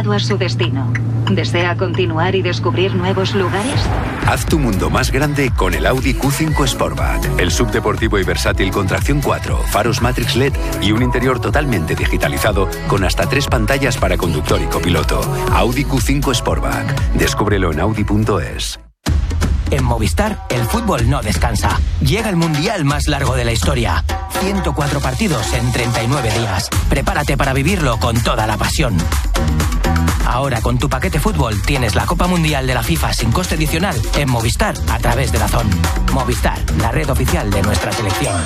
llegado a su destino. ¿Desea continuar y descubrir nuevos lugares? Haz tu mundo más grande con el Audi Q5 Sportback. El subdeportivo y versátil con tracción 4, faros Matrix LED y un interior totalmente digitalizado con hasta 3 pantallas para conductor y copiloto. Audi Q5 Sportback. Descúbrelo en Audi.es. En Movistar, el fútbol no descansa. Llega el mundial más largo de la historia. 104 partidos en 39 días. Prepárate para vivirlo con toda la pasión. Ahora, con tu paquete fútbol, tienes la Copa Mundial de la FIFA sin coste adicional en Movistar a través de DAZN. Movistar, la red oficial de nuestra selección.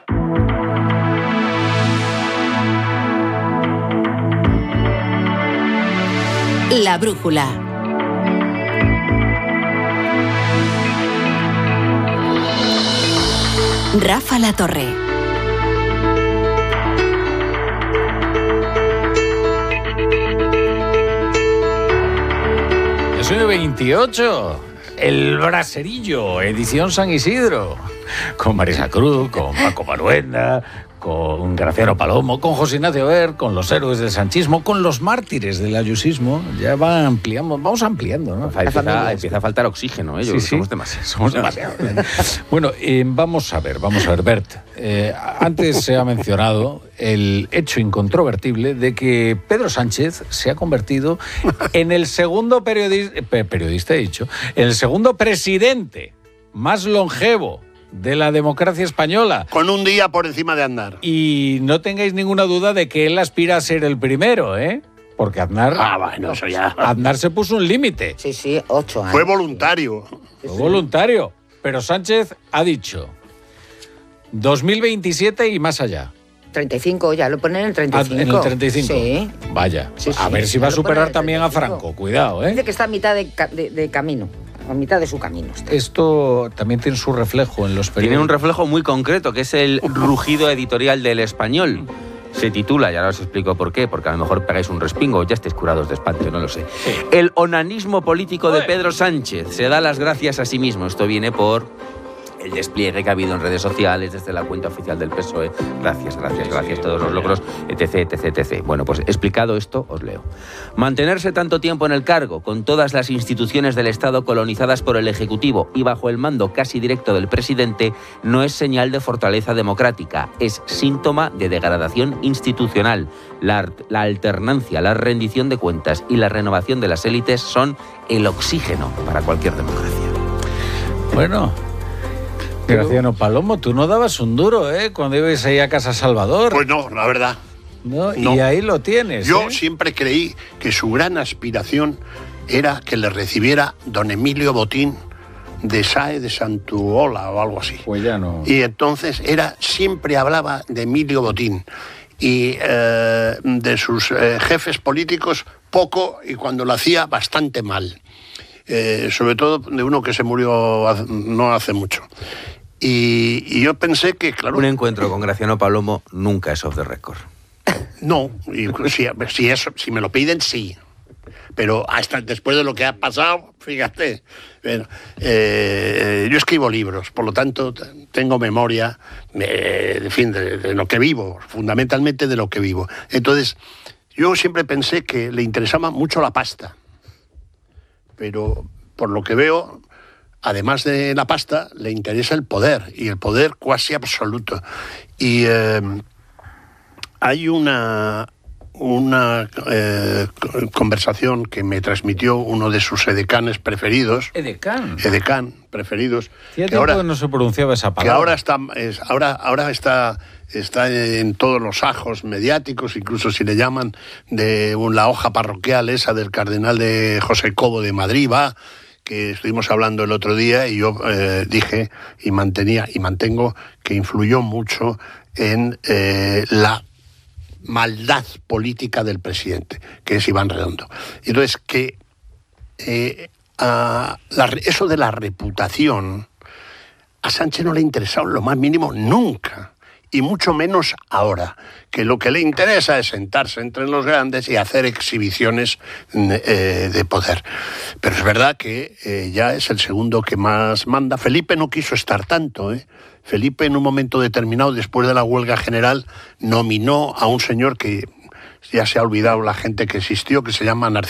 La brújula. Rafa La Torre. Es 28, El Braserillo, edición San Isidro, con Marisa Cruz, con Paco Maruenda, con Graciano Palomo, con José Ignacio Ver, con los héroes del sanchismo, con los mártires del ayusismo. Ya vamos ampliando, ¿no? Empieza a faltar oxígeno, ¿eh? Yo creo que somos demasiado. Bueno, vamos a ver, Bert. Antes se ha mencionado el hecho incontrovertible de que Pedro Sánchez se ha convertido en el segundo en el segundo presidente más longevo de la democracia española. Con un día por encima de Aznar. Y no tengáis ninguna duda de que él aspira a ser el primero, ¿eh? Porque Aznar... bueno, eso ya... Aznar se puso un límite. Sí, 8 años. Fue voluntario. Fue voluntario. Pero Sánchez ha dicho 2027 y más allá. 35, ya lo ponen en el 35. En el 35. Sí. Vaya. A ver si va a superar también a Franco. Cuidado, ¿eh? Dice que está a mitad de camino. A mitad de su camino. Esto también tiene su reflejo en los periódicos. Tiene un reflejo muy concreto, que es el rugido editorial del Español. Se titula, y ahora os explico por qué, porque a lo mejor pegáis un respingo o ya estéis curados de espanto, no lo sé. Sí. El onanismo político de Pedro Sánchez se da las gracias a sí mismo. Esto viene por el despliegue que ha habido en redes sociales desde la cuenta oficial del PSOE. Gracias, todos los logros, etc. Bueno, pues explicado esto, os leo. Mantenerse tanto tiempo en el cargo, con todas las instituciones del Estado colonizadas por el Ejecutivo y bajo el mando casi directo del presidente, no es señal de fortaleza democrática, es síntoma de degradación institucional. La alternancia, la rendición de cuentas y la renovación de las élites son el oxígeno para cualquier democracia. Bueno... Graciano Palomo, tú no dabas un duro, ¿eh? Cuando ibas ahí a Casa Salvador. Pues no, la verdad. No. Y ahí lo tienes. Yo siempre creí que su gran aspiración era que le recibiera don Emilio Botín de Sáe de Santuola o algo así. Pues ya no. Y entonces siempre hablaba de Emilio Botín y de sus jefes políticos poco, y cuando lo hacía bastante mal. Sobre todo de uno que se murió no hace mucho. Y yo pensé que, claro... Un encuentro con Graciano Palomo nunca es off the record. No, y si me lo piden, sí. Pero hasta después de lo que ha pasado, fíjate. Bueno, yo escribo libros, por lo tanto tengo memoria de lo que vivo, fundamentalmente de lo que vivo. Entonces, yo siempre pensé que le interesaba mucho la pasta. Pero por lo que veo, además de la pasta, le interesa el poder, y el poder cuasi absoluto. Y hay una conversación que me transmitió uno de sus edecanes preferidos. Edecán preferidos. Hacía tiempo que no se pronunciaba esa palabra. Que ahora está en todos los ajos mediáticos, incluso si le llaman de la hoja parroquial esa del cardenal de José Cobo de Madrid, que estuvimos hablando el otro día, y yo dije y mantengo que influyó mucho en la maldad política del presidente, que es Iván Redondo. Entonces, que eso de la reputación a Sánchez no le ha interesado lo más mínimo nunca. Y mucho menos ahora, que lo que le interesa es sentarse entre los grandes y hacer exhibiciones de poder. Pero es verdad que ya es el segundo que más manda. Felipe no quiso estar tanto, ¿eh? Felipe, en un momento determinado, después de la huelga general, nominó a un señor que ya se ha olvidado la gente que existió, que se llama Narciso